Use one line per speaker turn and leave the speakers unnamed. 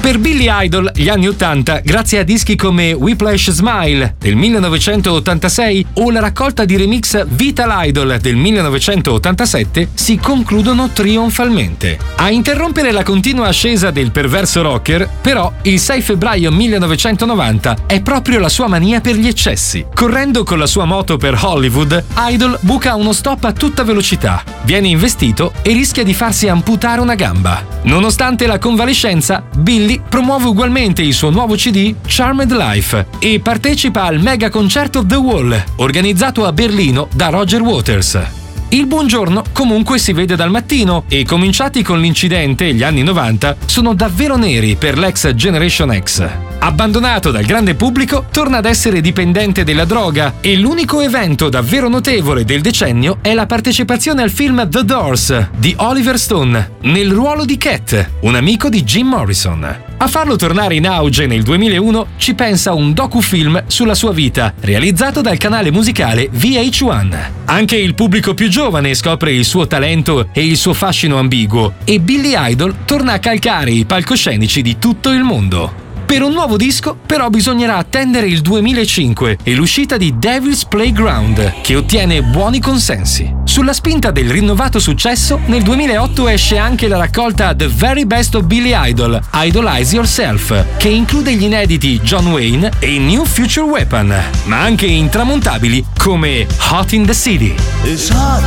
Per Billy Idol, gli anni 80, grazie a dischi come Whiplash Smile del 1986 o la raccolta di remix Vital Idol del 1987, si concludono trionfalmente. A interrompere la continua ascesa del perverso rocker, però, il 6 febbraio 1990 è proprio la sua mania per gli eccessi. Correndo con la sua moto per Hollywood, Idol buca uno stop a tutta velocità, viene investito e rischia di farsi amputare una gamba. Nonostante la convalescenza, Billy promuove ugualmente il suo nuovo CD Charmed Life e partecipa al mega concerto The Wall, organizzato a Berlino da Roger Waters. Il buongiorno comunque si vede dal mattino e, cominciati con l'incidente gli anni 90, sono davvero neri per l'ex Generation X. Abbandonato dal grande pubblico, torna ad essere dipendente della droga e l'unico evento davvero notevole del decennio è la partecipazione al film The Doors di Oliver Stone nel ruolo di Cat, un amico di Jim Morrison. A farlo tornare in auge nel 2001 ci pensa un docufilm sulla sua vita, realizzato dal canale musicale VH1. Anche il pubblico più giovane scopre il suo talento e il suo fascino ambiguo e Billy Idol torna a calcare i palcoscenici di tutto il mondo. Per un nuovo disco, però, bisognerà attendere il 2005 e l'uscita di Devil's Playground, che ottiene buoni consensi. Sulla spinta del rinnovato successo, nel 2008 esce anche la raccolta The Very Best of Billy Idol, Idolize Yourself, che include gli inediti John Wayne e New Future Weapon, ma anche intramontabili come Hot in the City.
It's hot